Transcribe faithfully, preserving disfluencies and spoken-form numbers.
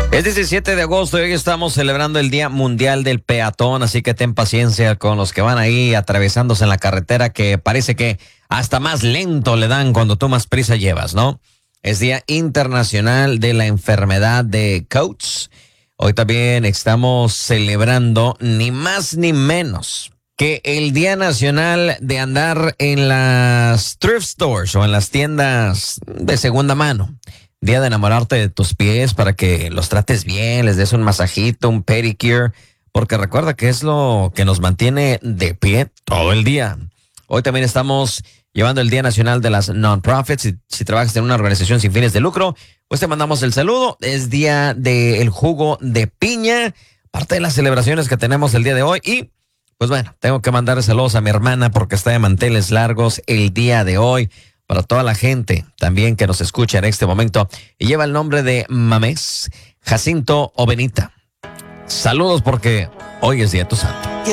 Es diecisiete de agosto y hoy estamos celebrando el Día Mundial del Peatón, así que ten paciencia con los que van ahí atravesándose en la carretera, que parece que hasta más lento le dan cuando tú más prisa llevas, ¿no? Es Día Internacional de la Enfermedad de Coates. Hoy también estamos celebrando ni más ni menos que el Día Nacional de andar en las thrift stores o en las tiendas de segunda mano. Día de enamorarte de tus pies para que los trates bien, les des un masajito, un pedicure, porque recuerda que es lo que nos mantiene de pie todo el día. Hoy también estamos llevando el Día Nacional de las Non-Profits. Si, si trabajas en una organización sin fines de lucro, pues te mandamos el saludo. Es Día del Jugo de Piña, parte de las celebraciones que tenemos el día de hoy. Y pues bueno, tengo que mandar saludos a mi hermana porque está de manteles largos el día de hoy. Para toda la gente también que nos escucha en este momento y lleva el nombre de Mamés, Jacinto o Benita. Saludos porque hoy es Día de tu Santo.